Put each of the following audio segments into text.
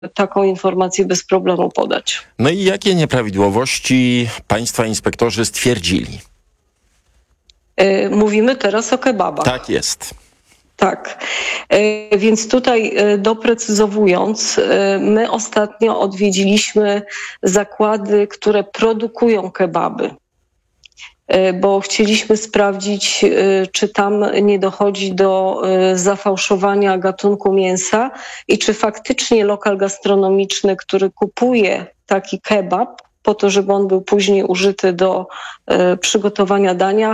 taką informację bez problemu podać. No i jakie nieprawidłowości państwa inspektorzy stwierdzili? Mówimy teraz o kebabach. Tak jest. Tak, więc tutaj doprecyzowując, my ostatnio odwiedziliśmy zakłady, które produkują kebaby, bo chcieliśmy sprawdzić, czy tam nie dochodzi do zafałszowania gatunku mięsa i czy faktycznie lokal gastronomiczny, który kupuje taki kebab, po to, żeby on był później użyty do przygotowania dania,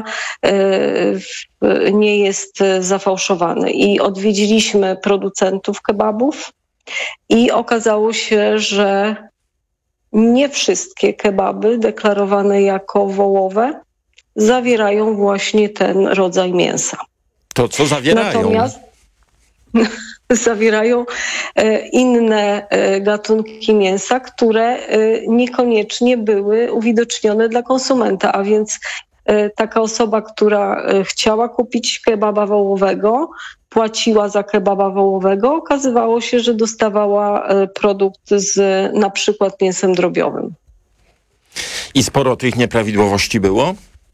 nie jest zafałszowany. I odwiedziliśmy producentów kebabów i okazało się, że nie wszystkie kebaby deklarowane jako wołowe zawierają właśnie ten rodzaj mięsa. To co zawierają? Natomiast zawierają inne gatunki mięsa, które niekoniecznie były uwidocznione dla konsumenta, a więc taka osoba, która chciała kupić kebaba wołowego, płaciła za kebaba wołowego, okazywało się, że dostawała produkt z na przykład mięsem drobiowym. I sporo tych nieprawidłowości było?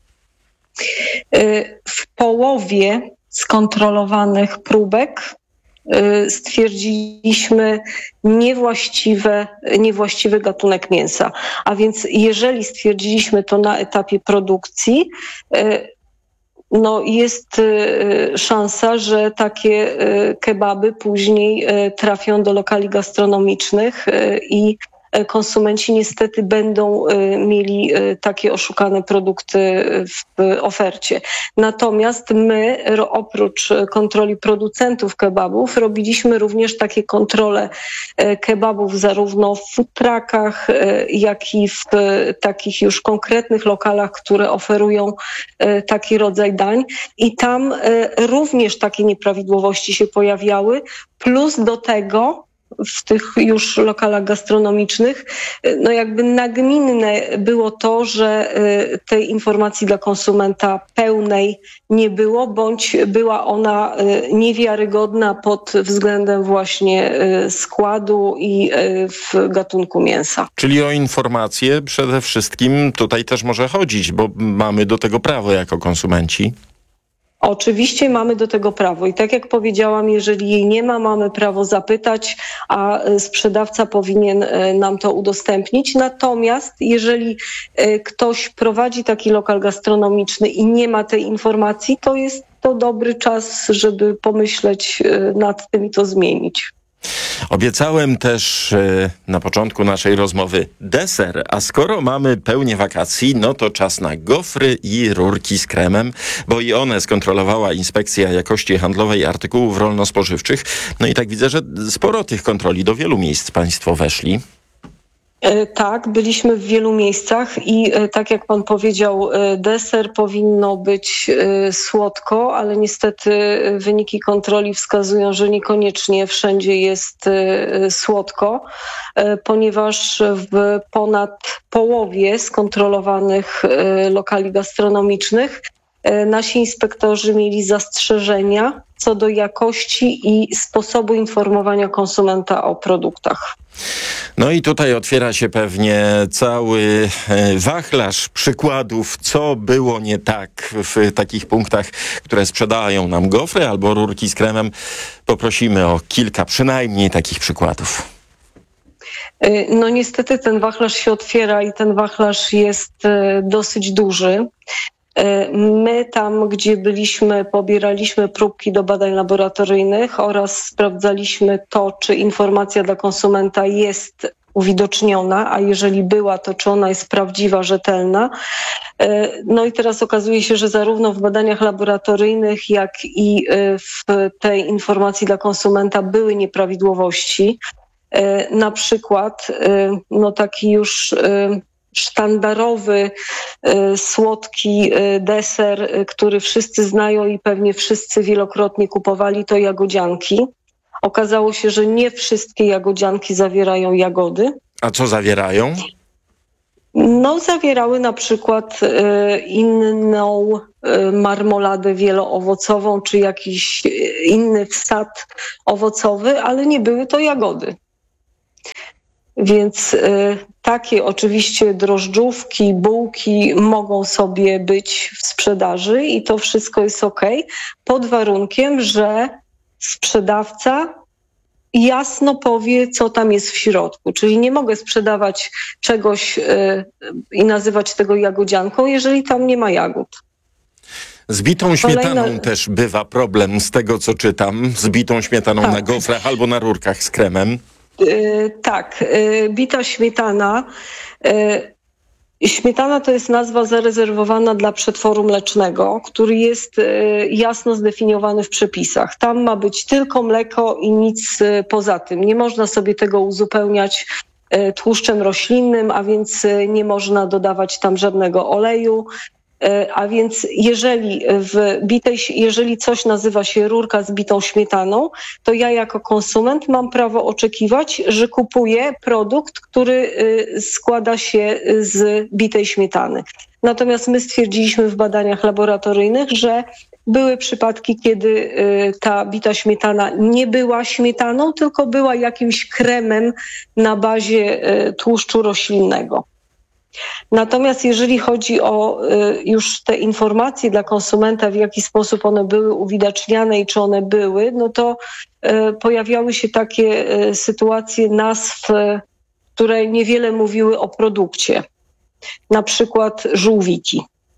W połowie skontrolowanych próbek stwierdziliśmy niewłaściwy gatunek mięsa. A więc jeżeli stwierdziliśmy to na etapie produkcji, no jest szansa, że takie kebaby później trafią do lokali gastronomicznych i konsumenci niestety będą mieli takie oszukane produkty w ofercie. Natomiast my oprócz kontroli producentów kebabów robiliśmy również takie kontrole kebabów zarówno w food truckach, jak i w takich już konkretnych lokalach, które oferują taki rodzaj dań. I tam również takie nieprawidłowości się pojawiały, plus do tego w tych już lokalach gastronomicznych, no jakby nagminne było to, że tej informacji dla konsumenta pełnej nie było, bądź była ona niewiarygodna pod względem właśnie składu i w gatunku mięsa. Czyli o informacje przede wszystkim tutaj też może chodzić, bo mamy do tego prawo jako konsumenci. Oczywiście mamy do tego prawo i tak jak powiedziałam, jeżeli jej nie ma, mamy prawo zapytać, a sprzedawca powinien nam to udostępnić. Natomiast jeżeli ktoś prowadzi taki lokal gastronomiczny i nie ma tej informacji, to jest to dobry czas, żeby pomyśleć nad tym i to zmienić. Obiecałem też na początku naszej rozmowy deser, a skoro mamy pełnię wakacji, no to czas na gofry i rurki z kremem, bo i one skontrolowała Inspekcja Jakości Handlowej Artykułów Rolno-Spożywczych. No i tak widzę, że sporo tych kontroli, do wielu miejsc państwo weszli. Tak, byliśmy w wielu miejscach i tak jak pan powiedział, deser powinno być słodko, ale niestety wyniki kontroli wskazują, że niekoniecznie wszędzie jest słodko, ponieważ w ponad połowie skontrolowanych lokali gastronomicznych nasi inspektorzy mieli zastrzeżenia co do jakości i sposobu informowania konsumenta o produktach. No i tutaj otwiera się pewnie cały wachlarz przykładów, co było nie tak w takich punktach, które sprzedają nam gofry albo rurki z kremem. Poprosimy o kilka przynajmniej takich przykładów. No niestety ten wachlarz się otwiera i ten wachlarz jest dosyć duży. My tam, gdzie byliśmy, pobieraliśmy próbki do badań laboratoryjnych oraz sprawdzaliśmy to, czy informacja dla konsumenta jest uwidoczniona, a jeżeli była, to czy ona jest prawdziwa, rzetelna. No i teraz okazuje się, że zarówno w badaniach laboratoryjnych, jak i w tej informacji dla konsumenta były nieprawidłowości. Na przykład no taki już sztandarowy, słodki deser, który wszyscy znają i pewnie wszyscy wielokrotnie kupowali, to jagodzianki. Okazało się, że nie wszystkie jagodzianki zawierają jagody. A co zawierają? No, zawierały na przykład inną marmoladę wieloowocową, czy jakiś inny wsad owocowy, ale nie były to jagody. Więc takie oczywiście drożdżówki, bułki mogą sobie być w sprzedaży i to wszystko jest okej, pod warunkiem, że sprzedawca jasno powie, co tam jest w środku. Czyli nie mogę sprzedawać czegoś i nazywać tego jagodzianką, jeżeli tam nie ma jagód. Z bitą śmietaną też bywa problem, z tego co czytam. Z bitą śmietaną na gofrach albo na rurkach z kremem. Tak, bita śmietana. Śmietana to jest nazwa zarezerwowana dla przetworu mlecznego, który jest jasno zdefiniowany w przepisach. Tam ma być tylko mleko i nic poza tym. Nie można sobie tego uzupełniać tłuszczem roślinnym, a więc nie można dodawać tam żadnego oleju. A więc jeżeli coś nazywa się rurka z bitą śmietaną, to ja jako konsument mam prawo oczekiwać, że kupuję produkt, który składa się z bitej śmietany. Natomiast my stwierdziliśmy w badaniach laboratoryjnych, że były przypadki, kiedy ta bita śmietana nie była śmietaną, tylko była jakimś kremem na bazie tłuszczu roślinnego. Natomiast jeżeli chodzi o już te informacje dla konsumenta, w jaki sposób one były uwidaczniane i czy one były, no to pojawiały się takie sytuacje nazw, które niewiele mówiły o produkcie. Na przykład żółwiki.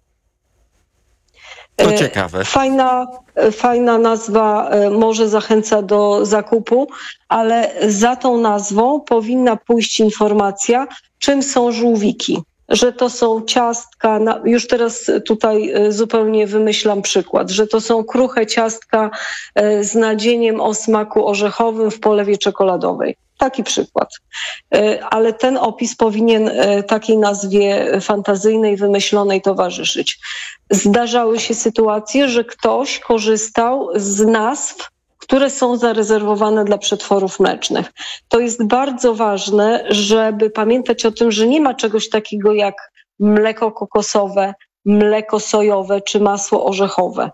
To ciekawe. Fajna nazwa, może zachęca do zakupu, ale za tą nazwą powinna pójść informacja, czym są żółwiki. Że to są ciastka, już teraz tutaj zupełnie wymyślam przykład, że to są kruche ciastka z nadzieniem o smaku orzechowym w polewie czekoladowej. Taki przykład. Ale ten opis powinien takiej nazwie fantazyjnej, wymyślonej towarzyszyć. Zdarzały się sytuacje, że ktoś korzystał z nazw, które są zarezerwowane dla przetworów mlecznych. To jest bardzo ważne, żeby pamiętać o tym, że nie ma czegoś takiego jak mleko kokosowe, mleko sojowe czy masło orzechowe.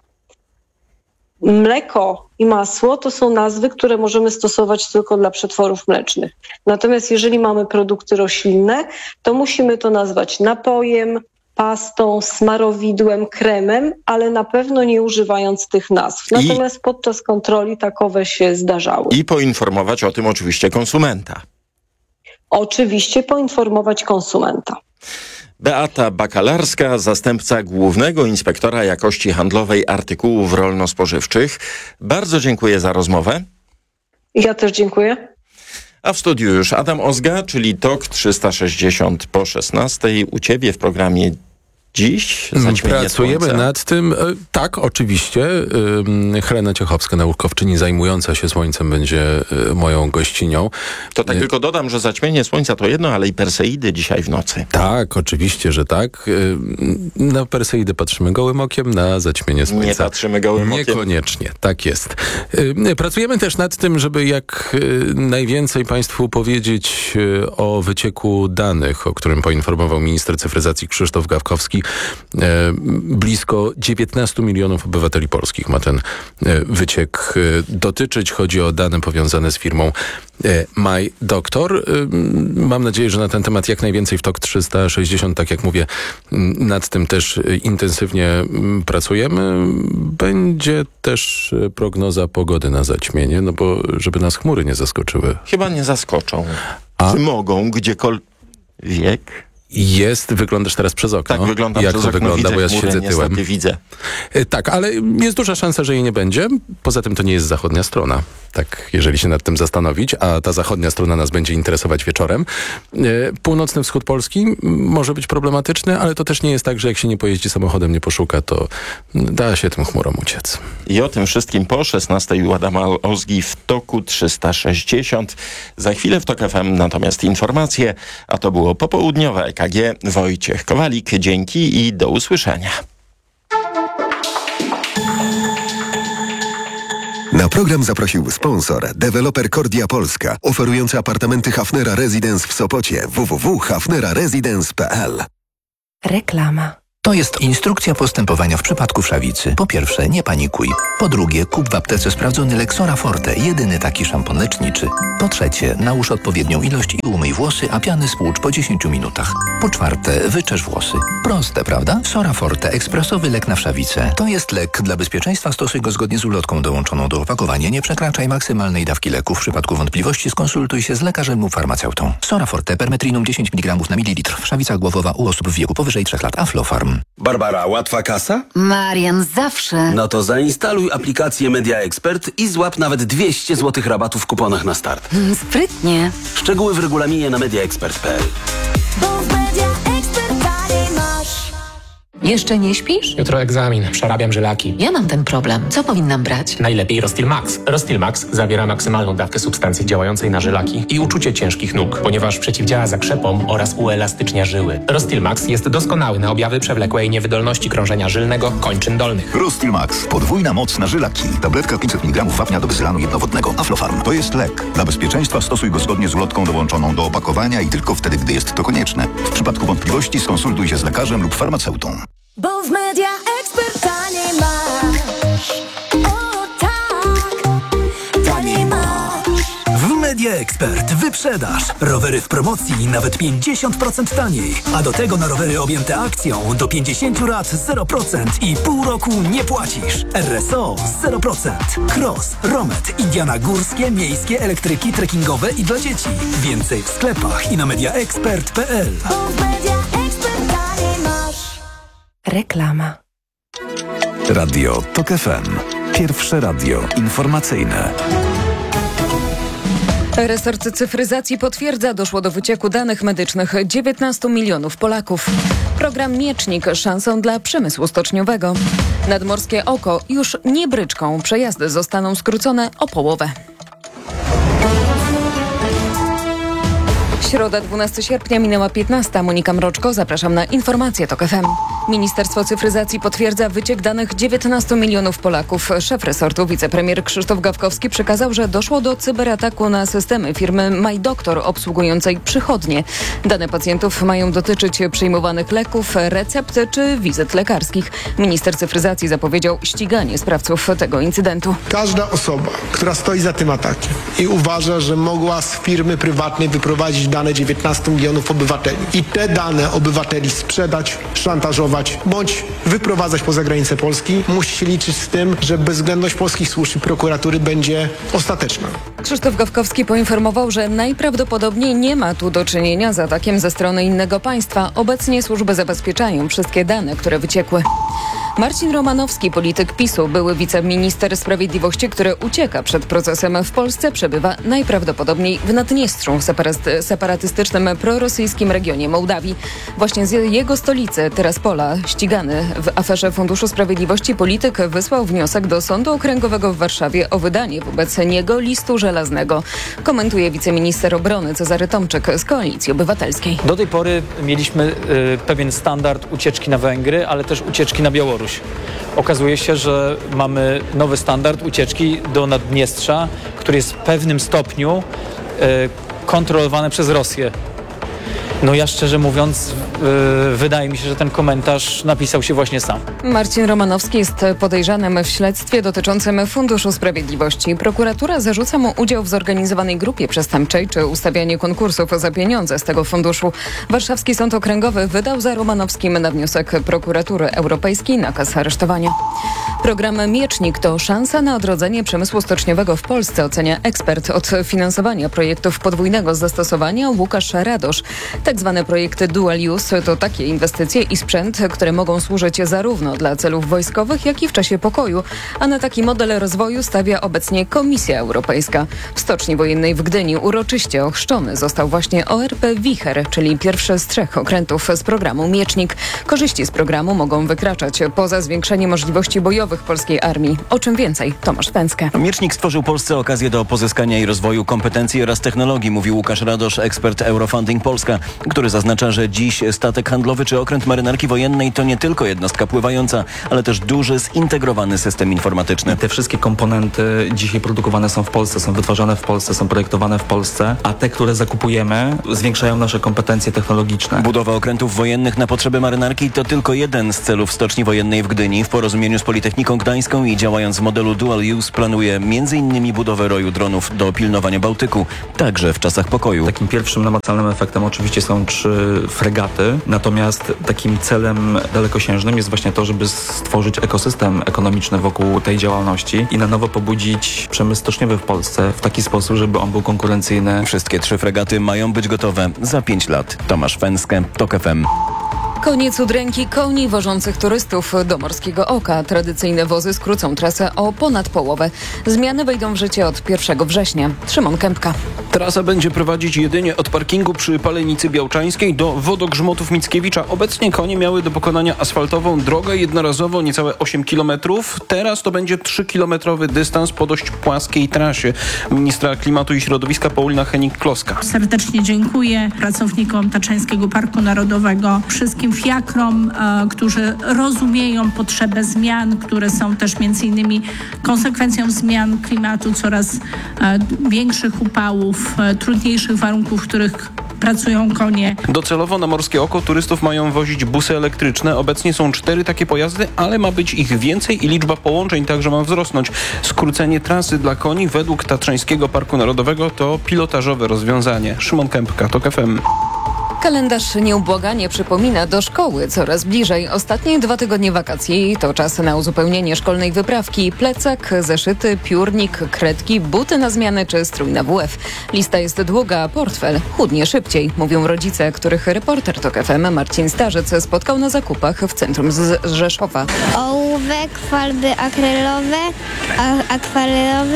Mleko i masło to są nazwy, które możemy stosować tylko dla przetworów mlecznych. Natomiast jeżeli mamy produkty roślinne, to musimy to nazwać napojem, pastą, smarowidłem, kremem, ale na pewno nie używając tych nazw. Natomiast podczas kontroli takowe się zdarzały. I poinformować o tym oczywiście konsumenta. Oczywiście poinformować konsumenta. Beata Bakalarska, zastępca Głównego Inspektora Jakości Handlowej Artykułów Rolno-Spożywczych. Bardzo dziękuję za rozmowę. Ja też dziękuję. A w studiu już Adam Ozga, czyli TOK 360 po 16. U ciebie w programie dziś pracujemy słońca. Nad tym. Tak, oczywiście. Helena Ciechowska, naukowczyni zajmująca się słońcem, będzie moją gościnią. To tak tylko dodam, że zaćmienie słońca to jedno, ale i Perseidy dzisiaj w nocy. Tak, oczywiście, że tak. Na Perseidy patrzymy gołym okiem, na zaćmienie słońca nie patrzymy gołym okiem. Niekoniecznie, tak jest. Pracujemy też nad tym, żeby jak najwięcej Państwu powiedzieć o wycieku danych, o którym poinformował minister cyfryzacji Krzysztof Gawkowski. Blisko 19 milionów obywateli polskich ma ten wyciek dotyczyć. Chodzi o dane powiązane z firmą MyDoctor. Mam nadzieję, że na ten temat jak najwięcej w TOK 360, tak jak mówię, nad tym też intensywnie pracujemy. Będzie też prognoza pogody na zaćmienie, no bo żeby nas chmury nie zaskoczyły. Chyba nie zaskoczą. Czy mogą gdziekolwiek? Wyglądasz teraz przez okno. Tak, wyglądam jak przez to okno, wygląda, widzę bo ja chmury, siedzę tyłem. widzę. Tak, ale jest duża szansa, że jej nie będzie. Poza tym to nie jest zachodnia strona. Tak, jeżeli się nad tym zastanowić, a ta zachodnia strona nas będzie interesować wieczorem. Północny wschód Polski może być problematyczny, ale to też nie jest tak, że jak się nie pojeździ samochodem, nie poszuka, to da się tym chmurom uciec. I o tym wszystkim po 16 u Adama Ozgi w TOKu 360. Za chwilę w TOK FM natomiast informacje, a to było popołudniowe EKG. Wojciech Kowalik, dzięki i do usłyszenia. Na program zaprosił sponsor, deweloper Kordia Polska, oferujący apartamenty Hafnera Residence w Sopocie. www.hafneraresidence.pl. Reklama. To jest instrukcja postępowania w przypadku wszawicy. Po pierwsze, nie panikuj. Po drugie, kup w aptece sprawdzony lek Sora Forte, jedyny taki szampon leczniczy. Po trzecie, nałóż odpowiednią ilość i umyj włosy, a piany spłucz po 10 minutach. Po czwarte, wyczesz włosy. Proste, prawda? Sora Forte, ekspresowy lek na wszawicę. To jest lek. Dla bezpieczeństwa stosuj go zgodnie z ulotką dołączoną do opakowania. Nie przekraczaj maksymalnej dawki leku. W przypadku wątpliwości skonsultuj się z lekarzem lub farmaceutą. Sora Forte, permetrinum 10 mg na mililitr. Wszawica głowowa u osób w wieku powyżej 3 lat. Aflofarm. Barbara, łatwa kasa? Marian, zawsze. No to zainstaluj aplikację Media Expert i złap nawet 200 zł rabatu w kuponach na start. Sprytnie. Szczegóły w regulaminie na mediaexpert.pl. Jeszcze nie śpisz? Jutro egzamin, przerabiam żylaki. Ja mam ten problem. Co powinnam brać? Najlepiej Rostil Max. Rostil Max zawiera maksymalną dawkę substancji działającej na żylaki i uczucie ciężkich nóg, ponieważ przeciwdziała zakrzepom oraz uelastycznia żyły. Rostil Max jest doskonały na objawy przewlekłej niewydolności krążenia żylnego kończyn dolnych. Rostil Max. Podwójna moc na żylaki. Tabletka 500 mg wapnia do wyzylanu jednowodnego. Aflofarm. To jest lek. Dla bezpieczeństwa stosuj go zgodnie z ulotką dołączoną do opakowania i tylko wtedy, gdy jest to konieczne. W przypadku wątpliwości skonsultuj się z lekarzem lub farmaceutą. Bo w Media Expert taniej masz. O tak, taniej masz. W Media Expert wyprzedaż. Rowery w promocji nawet 50% taniej. A do tego na rowery objęte akcją do 50 lat 0% i pół roku nie płacisz. RSO 0%. Cross, Romet, Indiana górskie, miejskie, elektryki, trekkingowe i dla dzieci. Więcej w sklepach i na mediaexpert.pl. Bo w Media Expert taniej masz. Reklama. Radio TOK FM. Pierwsze radio informacyjne. Resort Cyfryzacji potwierdza, doszło do wycieku danych medycznych 19 milionów Polaków. Program Miecznik szansą dla przemysłu stoczniowego. Nadmorskie oko już nie bryczką. Przejazdy zostaną skrócone o połowę. Środa, 12 sierpnia, minęła 15. Monika Mroczko, zapraszam na informacje TOK FM. Ministerstwo Cyfryzacji potwierdza wyciek danych 19 milionów Polaków. Szef resortu, wicepremier Krzysztof Gawkowski przekazał, że doszło do cyberataku na systemy firmy MyDoktor obsługującej przychodnie. Dane pacjentów mają dotyczyć przyjmowanych leków, recept czy wizyt lekarskich. Minister Cyfryzacji zapowiedział ściganie sprawców tego incydentu. Każda osoba, która stoi za tym atakiem i uważa, że mogła z firmy prywatnej wyprowadzić dane 19 milionów obywateli i te dane obywateli sprzedać, szantażować bądź wyprowadzać poza granicę Polski, musi się liczyć z tym, że bezwzględność polskich służb i prokuratury będzie ostateczna. Krzysztof Gawkowski poinformował, że najprawdopodobniej nie ma tu do czynienia z atakiem ze strony innego państwa. Obecnie służby zabezpieczają wszystkie dane, które wyciekły. Marcin Romanowski, polityk PiS-u, były wiceminister sprawiedliwości, który ucieka przed procesem w Polsce, przebywa najprawdopodobniej w Naddniestrzu, separatystycznym prorosyjskim regionie Mołdawii. Właśnie z jego stolicy, Teraspola, ścigany w aferze Funduszu Sprawiedliwości polityk wysłał wniosek do Sądu Okręgowego w Warszawie o wydanie wobec niego listu żelaznego. Komentuje wiceminister obrony Cezary Tomczyk z Koalicji Obywatelskiej. Do tej pory mieliśmy pewien standard ucieczki na Węgry, ale też ucieczki na Białoruś. Okazuje się, że mamy nowy standard ucieczki do Naddniestrza, który jest w pewnym stopniu kontrolowany przez Rosję. No ja szczerze mówiąc, wydaje mi się, że ten komentarz napisał się właśnie sam. Marcin Romanowski jest podejrzanym w śledztwie dotyczącym Funduszu Sprawiedliwości. Prokuratura zarzuca mu udział w zorganizowanej grupie przestępczej czy ustawianie konkursów za pieniądze z tego funduszu. Warszawski Sąd Okręgowy wydał za Romanowskim na wniosek Prokuratury Europejskiej nakaz aresztowania. Program Miecznik to szansa na odrodzenie przemysłu stoczniowego w Polsce, ocenia ekspert od finansowania projektów podwójnego zastosowania Łukasz Radosz. Tak zwane projekty dual use to takie inwestycje i sprzęt, które mogą służyć zarówno dla celów wojskowych, jak i w czasie pokoju, a na taki model rozwoju stawia obecnie Komisja Europejska. W Stoczni Wojennej w Gdyni uroczyście ochrzczony został właśnie ORP Wicher, czyli pierwszy z 3 okrętów z programu Miecznik. Korzyści z programu mogą wykraczać poza zwiększenie możliwości bojowych polskiej armii. O czym więcej? Tomasz Pęckę. Miecznik stworzył Polsce okazję do pozyskania i rozwoju kompetencji oraz technologii, mówi Łukasz Radosz, ekspert Eurofunding Polska, który zaznacza, że dziś statek handlowy czy okręt marynarki wojennej to nie tylko jednostka pływająca, ale też duży, zintegrowany system informatyczny. Te wszystkie komponenty dzisiaj produkowane są w Polsce, są wytwarzane w Polsce, są projektowane w Polsce, a te, które zakupujemy, zwiększają nasze kompetencje technologiczne. Budowa okrętów wojennych na potrzeby marynarki to tylko jeden z celów Stoczni Wojennej w Gdyni. W porozumieniu z Politechniką Gdańską i działając w modelu Dual Use planuje m.in. budowę roju dronów do pilnowania Bałtyku, także w czasach pokoju. Takim pierwszym namacalnym efektem oczywiście są 3 fregaty, natomiast takim celem dalekosiężnym jest właśnie to, żeby stworzyć ekosystem ekonomiczny wokół tej działalności i na nowo pobudzić przemysł stoczniowy w Polsce w taki sposób, żeby on był konkurencyjny. Wszystkie 3 fregaty mają być gotowe za 5 lat. Tomasz Fęskę, TOK FM. Koniec udręki koni wożących turystów do Morskiego Oka. Tradycyjne wozy skrócą trasę o ponad połowę. Zmiany wejdą w życie od 1 września. Szymon Kępka. Trasa będzie prowadzić jedynie od parkingu przy Palenicy Białczańskiej do Wodogrzmotów Mickiewicza. Obecnie konie miały do pokonania asfaltową drogę jednorazowo niecałe 8 km. Teraz to będzie 3-kilometrowy dystans po dość płaskiej trasie. Ministra Klimatu i Środowiska Paulina Hennig-Kloska. Serdecznie dziękuję pracownikom Tatrzańskiego Parku Narodowego, wszystkim fiakrom, którzy rozumieją potrzebę zmian, które są też między innymi konsekwencją zmian klimatu, coraz większych upałów, trudniejszych warunków, w których pracują konie. Docelowo na Morskie Oko turystów mają wozić busy elektryczne. Obecnie są 4 takie pojazdy, ale ma być ich więcej i liczba połączeń także ma wzrosnąć. Skrócenie trasy dla koni według Tatrzańskiego Parku Narodowego to pilotażowe rozwiązanie. Szymon Kępka, TOK FM. Kalendarz nieubłaganie przypomina do szkoły coraz bliżej. Ostatnie 2 tygodnie wakacji to czas na uzupełnienie szkolnej wyprawki. Plecak, zeszyty, piórnik, kredki, buty na zmianę czy strój na WF. Lista jest długa, portfel chudnie szybciej, mówią rodzice, których reporter TOK FM Marcin Starzec spotkał na zakupach w centrum z Rzeszowa. Ołówek, farby akrylowe, akwarelowe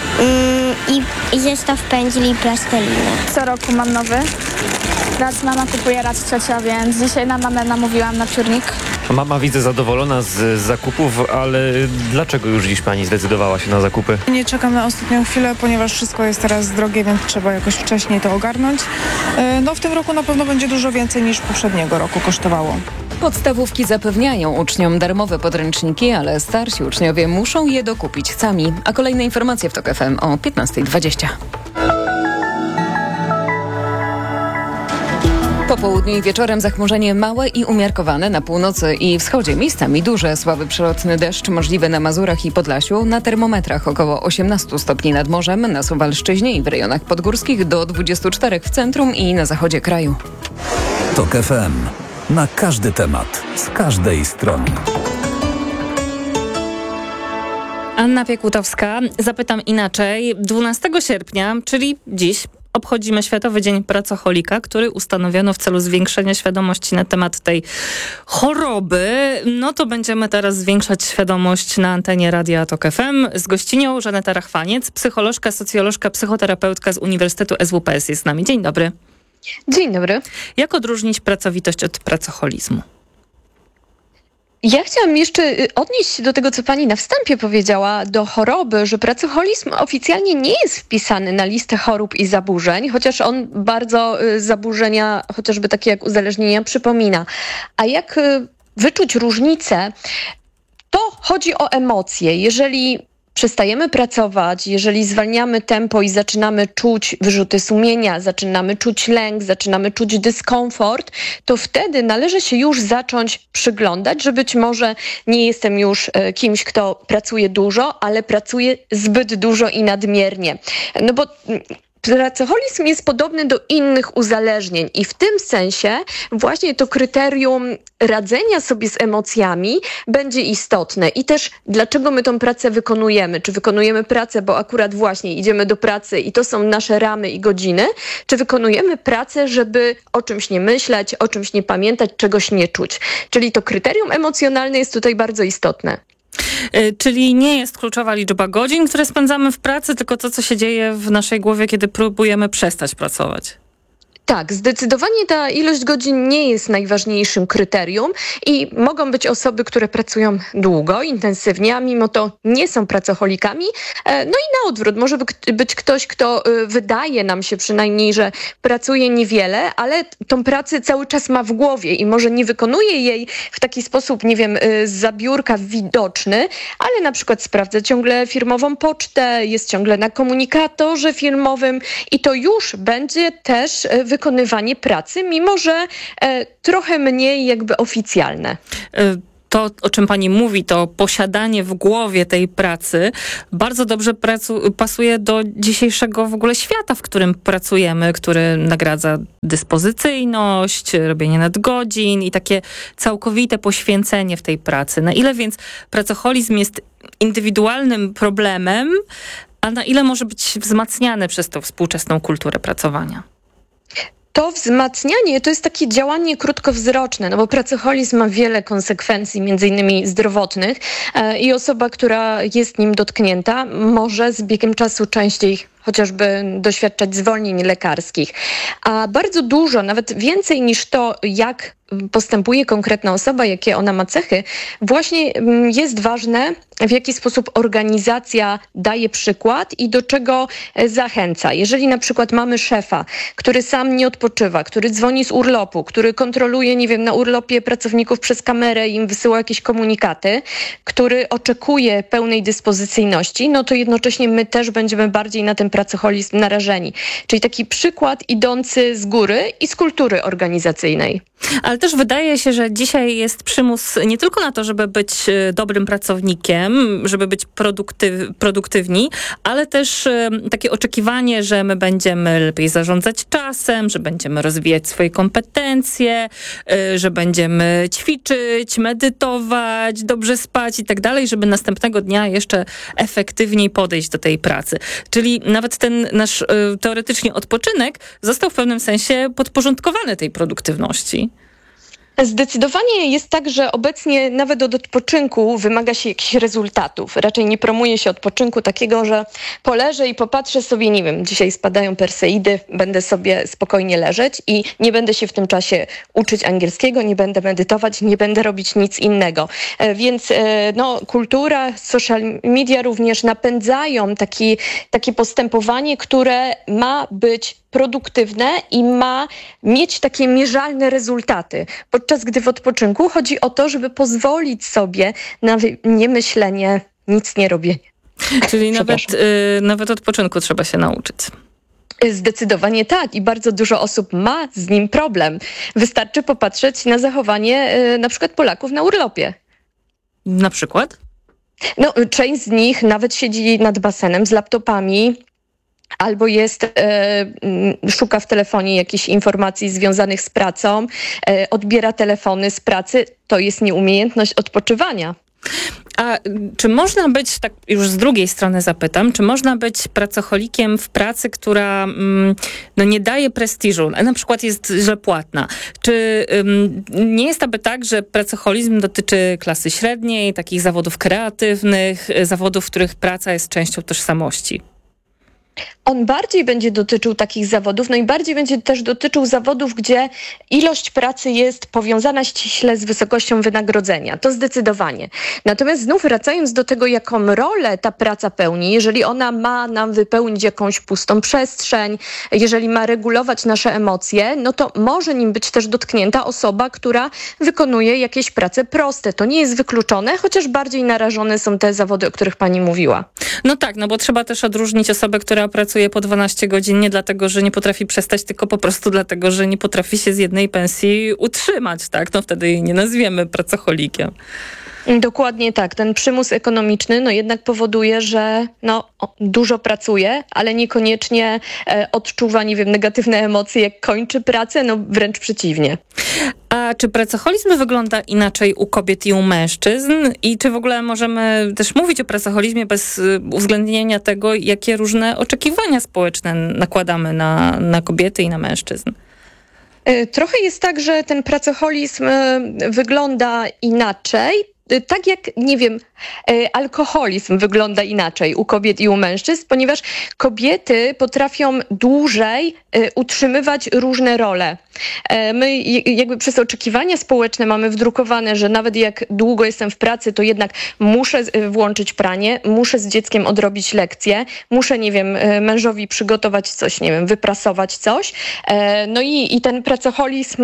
i zestaw pędzli i plasteliny. Co roku mam nowy. Raz mama kupuje, raz ciocia, więc dzisiaj na mamę namówiłam na piórnik. Mama widzę zadowolona z zakupów, ale dlaczego już dziś pani zdecydowała się na zakupy? Nie czekam na ostatnią chwilę, ponieważ wszystko jest teraz drogie, więc trzeba jakoś wcześniej to ogarnąć. No w tym roku na pewno będzie dużo więcej niż poprzedniego roku kosztowało. Podstawówki zapewniają uczniom darmowe podręczniki, ale starsi uczniowie muszą je dokupić sami. A kolejne informacje w TOK FM o 15:20. Po południu i wieczorem zachmurzenie małe i umiarkowane na północy i wschodzie. Miejscami duże, słaby przelotny deszcz możliwy na Mazurach i Podlasiu. Na termometrach około 18 stopni nad morzem, na Suwalszczyźnie i w rejonach podgórskich do 24 w centrum i na zachodzie kraju. TOK FM. Na każdy temat, z każdej strony. Anna Piekutowska. Zapytam inaczej. 12 sierpnia, czyli dziś, obchodzimy Światowy Dzień Pracoholika, który ustanowiono w celu zwiększenia świadomości na temat tej choroby. No to będziemy teraz zwiększać świadomość na antenie Radia TOK FM. Z gościnią Żaneta Rachwaniec, psycholożka, socjolożka, psychoterapeutka z Uniwersytetu SWPS jest z nami. Dzień dobry. Dzień dobry. Jak odróżnić pracowitość od pracoholizmu? Ja chciałam jeszcze odnieść się do tego, co pani na wstępie powiedziała, do choroby, że pracoholizm oficjalnie nie jest wpisany na listę chorób i zaburzeń, chociaż on bardzo zaburzenia, chociażby takie jak uzależnienia, przypomina. A jak wyczuć różnicę? To chodzi o emocje. Jeżeli przestajemy pracować, jeżeli zwalniamy tempo i zaczynamy czuć wyrzuty sumienia, zaczynamy czuć lęk, zaczynamy czuć dyskomfort, to wtedy należy się już zacząć przyglądać, że być może nie jestem już kimś, kto pracuje dużo, ale pracuje zbyt dużo i nadmiernie. No bo pracoholizm jest podobny do innych uzależnień i w tym sensie właśnie to kryterium radzenia sobie z emocjami będzie istotne. I też dlaczego my tą pracę wykonujemy? Czy wykonujemy pracę, bo akurat właśnie idziemy do pracy i to są nasze ramy i godziny? Czy wykonujemy pracę, żeby o czymś nie myśleć, o czymś nie pamiętać, czegoś nie czuć? Czyli to kryterium emocjonalne jest tutaj bardzo istotne. Czyli nie jest kluczowa liczba godzin, które spędzamy w pracy, tylko to, co się dzieje w naszej głowie, kiedy próbujemy przestać pracować. Tak, zdecydowanie ta ilość godzin nie jest najważniejszym kryterium i mogą być osoby, które pracują długo, intensywnie, a mimo to nie są pracoholikami. No i na odwrót, może być ktoś, kto wydaje nam się przynajmniej, że pracuje niewiele, ale tą pracę cały czas ma w głowie i może nie wykonuje jej w taki sposób, nie wiem, zza biurka widoczny, ale na przykład sprawdza ciągle firmową pocztę, jest ciągle na komunikatorze filmowym i to już będzie też wykonywanie pracy, mimo że trochę mniej jakby oficjalne. To, o czym pani mówi, to posiadanie w głowie tej pracy bardzo dobrze pasuje do dzisiejszego w ogóle świata, w którym pracujemy, który nagradza dyspozycyjność, robienie nadgodzin i takie całkowite poświęcenie w tej pracy. Na ile więc pracoholizm jest indywidualnym problemem, a na ile może być wzmacniany przez tą współczesną kulturę pracowania? To wzmacnianie to jest takie działanie krótkowzroczne, no bo pracoholizm ma wiele konsekwencji, między innymi zdrowotnych i osoba, która jest nim dotknięta, może z biegiem czasu częściej chociażby doświadczać zwolnień lekarskich. A bardzo dużo, nawet więcej niż to, jak postępuje konkretna osoba, jakie ona ma cechy, właśnie jest ważne, w jaki sposób organizacja daje przykład i do czego zachęca. Jeżeli na przykład mamy szefa, który sam nie odpoczywa, który dzwoni z urlopu, który kontroluje, nie wiem, na urlopie pracowników przez kamerę i im wysyła jakieś komunikaty, który oczekuje pełnej dyspozycyjności, no to jednocześnie my też będziemy bardziej na ten pracoholizm narażeni. Czyli taki przykład idący z góry i z kultury organizacyjnej. Ale też wydaje się, że dzisiaj jest przymus nie tylko na to, żeby być dobrym pracownikiem, żeby być produktywni, ale też takie oczekiwanie, że my będziemy lepiej zarządzać czasem, że będziemy rozwijać swoje kompetencje, że będziemy ćwiczyć, medytować, dobrze spać i tak dalej, żeby następnego dnia jeszcze efektywniej podejść do tej pracy. Czyli nawet ten nasz teoretycznie odpoczynek został w pewnym sensie podporządkowany tej produktywności. Zdecydowanie jest tak, że obecnie nawet od odpoczynku wymaga się jakichś rezultatów. Raczej nie promuje się odpoczynku takiego, że poleżę i popatrzę sobie, nie wiem, dzisiaj spadają Perseidy, będę sobie spokojnie leżeć i nie będę się w tym czasie uczyć angielskiego, nie będę medytować, nie będę robić nic innego. Więc no, kultura, social media również napędzają takie postępowanie, które ma być produktywne i ma mieć takie mierzalne rezultaty. Podczas gdy w odpoczynku chodzi o to, żeby pozwolić sobie na niemyślenie, nic nie robienie. Czyli nawet odpoczynku trzeba się nauczyć. Zdecydowanie tak i bardzo dużo osób ma z nim problem. Wystarczy popatrzeć na zachowanie na przykład Polaków na urlopie. Na przykład? No, część z nich nawet siedzi nad basenem z laptopami, albo szuka w telefonie jakichś informacji związanych z pracą, odbiera telefony z pracy. To jest nieumiejętność odpoczywania. A czy można być, tak już z drugiej strony zapytam, czy można być pracocholikiem w pracy, która nie daje prestiżu, na przykład jest źle płatna? Czy nie jest aby tak, że pracocholizm dotyczy klasy średniej, takich zawodów kreatywnych, zawodów, w których praca jest częścią tożsamości? On bardziej będzie dotyczył takich zawodów, no i bardziej będzie też dotyczył zawodów, gdzie ilość pracy jest powiązana ściśle z wysokością wynagrodzenia. To zdecydowanie. Natomiast znów wracając do tego, jaką rolę ta praca pełni, jeżeli ona ma nam wypełnić jakąś pustą przestrzeń, jeżeli ma regulować nasze emocje, no to może nim być też dotknięta osoba, która wykonuje jakieś prace proste. To nie jest wykluczone, chociaż bardziej narażone są te zawody, o których pani mówiła. No tak, no bo trzeba też odróżnić osobę, która pracuje po 12 godzin nie dlatego, że nie potrafi przestać, tylko po prostu dlatego, że nie potrafi się z jednej pensji utrzymać, tak? No wtedy jej nie nazwiemy pracocholikiem. Dokładnie tak. Ten przymus ekonomiczny jednak powoduje, że dużo pracuje, ale niekoniecznie odczuwa, negatywne emocje, jak kończy pracę, wręcz przeciwnie. A czy pracocholizm wygląda inaczej u kobiet i u mężczyzn? I czy w ogóle możemy też mówić o pracocholizmie bez uwzględnienia tego, jakie różne oczekiwania społeczne nakładamy na kobiety i na mężczyzn? Trochę jest tak, że ten pracocholizm wygląda inaczej. tak jak, nie wiem, alkoholizm wygląda inaczej u kobiet i u mężczyzn, ponieważ kobiety potrafią dłużej utrzymywać różne role. My jakby przez oczekiwania społeczne mamy wdrukowane, że nawet jak długo jestem w pracy, to jednak muszę włączyć pranie, muszę z dzieckiem odrobić lekcje, muszę, nie wiem, mężowi przygotować coś, nie wiem, wyprasować coś. No i ten pracoholizm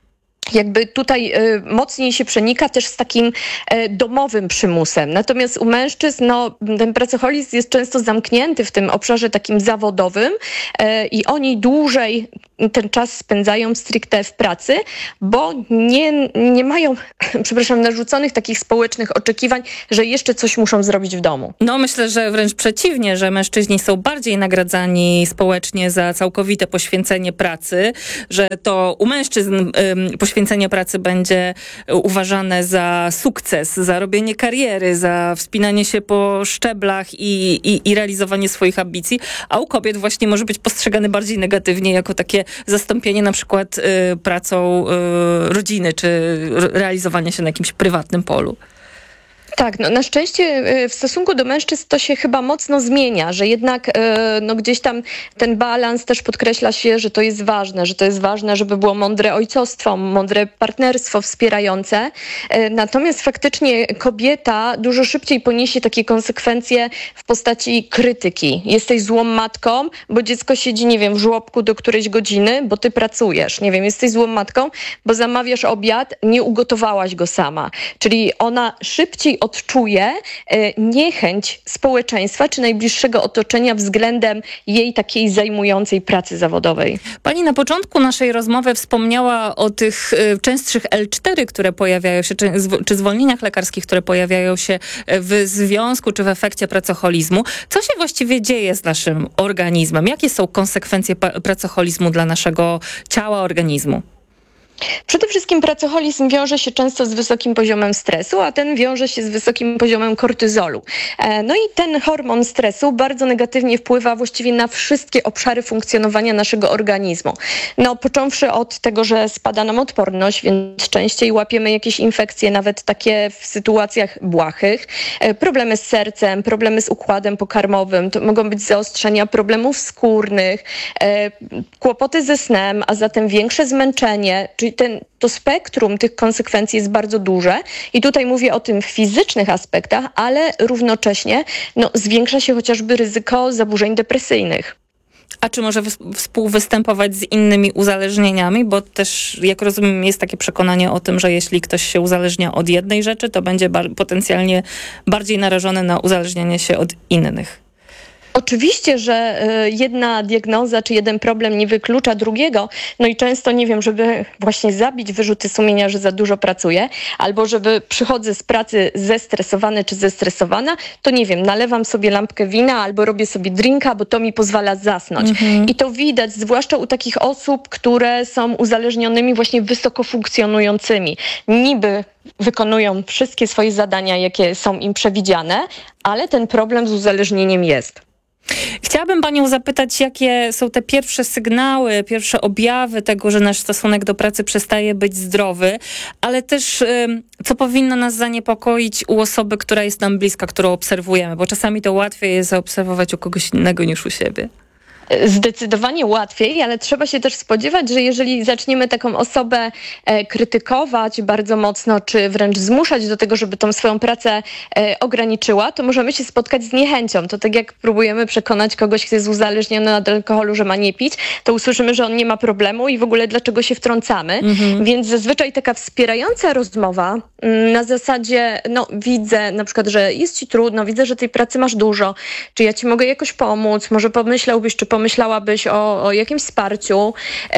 jakby tutaj mocniej się przenika też z takim domowym przymusem. Natomiast u mężczyzn ten pracoholizm jest często zamknięty w tym obszarze takim zawodowym i oni dłużej ten czas spędzają stricte w pracy, bo nie mają, przepraszam, narzuconych takich społecznych oczekiwań, że jeszcze coś muszą zrobić w domu. No myślę, że wręcz przeciwnie, że mężczyźni są bardziej nagradzani społecznie za całkowite poświęcenie pracy, że to u mężczyzn poświęcenie pracy będzie uważane za sukces, za robienie kariery, za wspinanie się po szczeblach i realizowanie swoich ambicji, a u kobiet właśnie może być postrzegane bardziej negatywnie jako takie zastąpienie na przykład pracą rodziny, czy realizowanie się na jakimś prywatnym polu. Tak, no na szczęście w stosunku do mężczyzn to się chyba mocno zmienia, że jednak gdzieś tam ten balans też podkreśla się, że to jest ważne, żeby było mądre ojcostwo, mądre partnerstwo wspierające. Natomiast faktycznie kobieta dużo szybciej poniesie takie konsekwencje w postaci krytyki. Jesteś złą matką, bo dziecko siedzi, nie wiem, w żłobku do którejś godziny, bo ty pracujesz. Nie wiem, jesteś złą matką, bo zamawiasz obiad, nie ugotowałaś go sama. Czyli ona szybciej odczuje niechęć społeczeństwa czy najbliższego otoczenia względem jej takiej zajmującej pracy zawodowej. Pani na początku naszej rozmowy wspomniała o tych częstszych L4, które pojawiają się, czy zwolnieniach lekarskich, które pojawiają się w związku czy w efekcie pracoholizmu. Co się właściwie dzieje z naszym organizmem? Jakie są konsekwencje pracoholizmu dla naszego ciała, organizmu? Przede wszystkim pracoholizm wiąże się często z wysokim poziomem stresu, a ten wiąże się z wysokim poziomem kortyzolu. No i ten hormon stresu bardzo negatywnie wpływa właściwie na wszystkie obszary funkcjonowania naszego organizmu. No, począwszy od tego, że spada nam odporność, więc częściej łapiemy jakieś infekcje, nawet takie w sytuacjach błahych. Problemy z sercem, problemy z układem pokarmowym, to mogą być zaostrzenia problemów skórnych, kłopoty ze snem, a zatem większe zmęczenie, czyli to spektrum tych konsekwencji jest bardzo duże i tutaj mówię o tym fizycznych aspektach, ale równocześnie zwiększa się chociażby ryzyko zaburzeń depresyjnych. A czy może współwystępować z innymi uzależnieniami? Bo też, jak rozumiem, jest takie przekonanie o tym, że jeśli ktoś się uzależnia od jednej rzeczy, to będzie potencjalnie bardziej narażony na uzależnianie się od innych. Oczywiście, że jedna diagnoza czy jeden problem nie wyklucza drugiego, no i często, nie wiem, żeby właśnie zabić wyrzuty sumienia, że za dużo pracuję, albo żeby przychodzę z pracy zestresowany czy zestresowana, to nie wiem, nalewam sobie lampkę wina albo robię sobie drinka, bo to mi pozwala zasnąć. I to widać, zwłaszcza u takich osób, które są uzależnionymi właśnie wysoko funkcjonującymi. Niby wykonują wszystkie swoje zadania, jakie są im przewidziane, ale ten problem z uzależnieniem jest. Chciałabym panią zapytać, jakie są te pierwsze sygnały, pierwsze objawy tego, że nasz stosunek do pracy przestaje być zdrowy, ale też co powinno nas zaniepokoić u osoby, która jest nam bliska, którą obserwujemy, bo czasami to łatwiej jest zaobserwować u kogoś innego niż u siebie. Zdecydowanie łatwiej, ale trzeba się też spodziewać, że jeżeli zaczniemy taką osobę krytykować bardzo mocno, czy wręcz zmuszać do tego, żeby tą swoją pracę ograniczyła, to możemy się spotkać z niechęcią. To tak jak próbujemy przekonać kogoś, kto jest uzależniony od alkoholu, że ma nie pić, to usłyszymy, że on nie ma problemu i w ogóle dlaczego się wtrącamy. Więc zazwyczaj taka wspierająca rozmowa na zasadzie, widzę na przykład, że jest ci trudno, widzę, że tej pracy masz dużo, czy ja ci mogę jakoś pomóc, może pomyślałbyś, czy pomyślałabyś o jakimś wsparciu,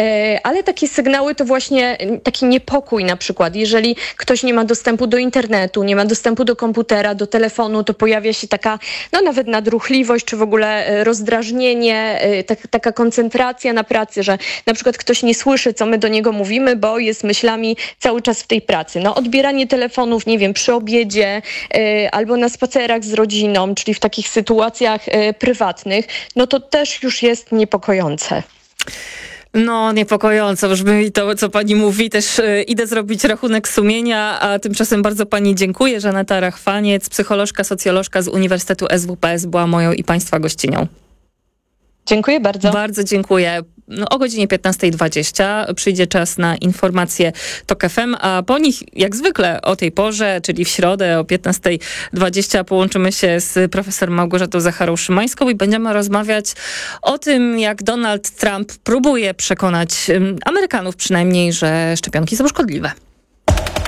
ale takie sygnały to właśnie taki niepokój na przykład. Jeżeli ktoś nie ma dostępu do internetu, nie ma dostępu do komputera, do telefonu, to pojawia się taka nawet nadruchliwość, czy w ogóle rozdrażnienie, taka koncentracja na pracy, że na przykład ktoś nie słyszy, co my do niego mówimy, bo jest myślami cały czas w tej pracy. Odbieranie telefonów, nie wiem, przy obiedzie albo na spacerach z rodziną, czyli w takich sytuacjach prywatnych, to też już jest niepokojące. No, niepokojąco brzmi to, co pani mówi. Też idę zrobić rachunek sumienia, a tymczasem bardzo pani dziękuję. Żaneta Rachwaniec, psycholożka, socjolożka z Uniwersytetu SWPS była moją i państwa gościnią. Dziękuję bardzo. Bardzo dziękuję. No, o godzinie 15:20 przyjdzie czas na informacje TOK FM, a po nich jak zwykle o tej porze, czyli w środę o 15:20 połączymy się z profesor Małgorzatą Zacharą-Szymańską i będziemy rozmawiać o tym, jak Donald Trump próbuje przekonać Amerykanów przynajmniej, że szczepionki są szkodliwe.